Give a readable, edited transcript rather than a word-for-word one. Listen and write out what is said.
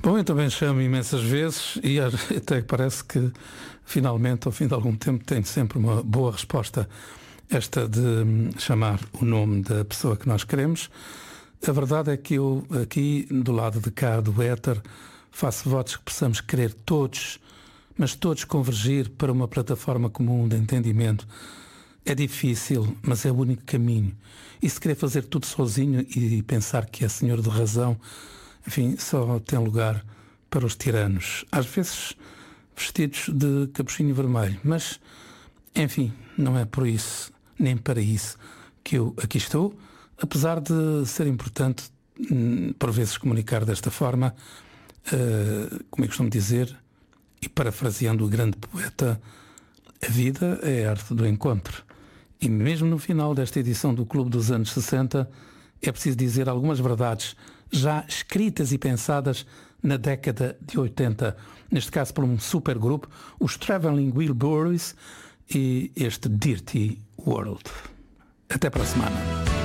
Bom, eu também chamo imensas vezes e até parece que finalmente, ao fim de algum tempo, tenho sempre uma boa resposta. Esta de chamar o nome da pessoa que nós queremos. A verdade é que eu aqui, do lado de cá do éter, faço votos que possamos querer todos, mas todos convergir para uma plataforma comum de entendimento. É difícil, mas é o único caminho. E se querer fazer tudo sozinho e pensar que é senhor de razão, enfim, só tem lugar para os tiranos. Às vezes vestidos de capuchinho vermelho. Mas, enfim, não é por isso, nem para isso, que eu aqui estou. Apesar de ser importante, por vezes, comunicar desta forma, como eu costumo dizer, e parafraseando o grande poeta, a vida é a arte do encontro. E mesmo no final desta edição do Clube dos anos 60, é preciso dizer algumas verdades já escritas e pensadas na década de 80, neste caso por um supergrupo, os Traveling Wilburys e este Dirty World. Até para a semana.